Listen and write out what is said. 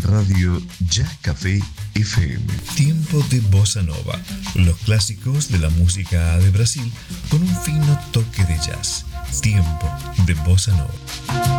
Radio Ya Café FM. Tiempo de Bossa Nova, los clásicos de la música de Brasil con un fino toque de jazz. Tiempo de Bossa Nova.